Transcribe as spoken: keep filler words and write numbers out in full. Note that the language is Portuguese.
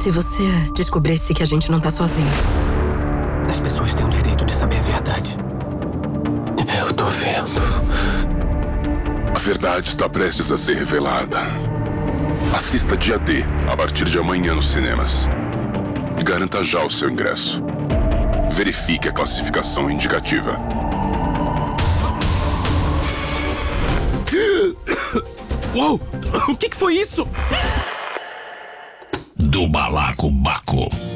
Se você descobrisse que a gente não tá sozinho? As pessoas têm o direito de saber a verdade. Eu tô vendo. A verdade está prestes a ser revelada. Assista Dia D, a partir de amanhã nos cinemas. E garanta já o seu ingresso. Verifique a classificação indicativa. Uou! O que que foi isso? Do Balacobaco.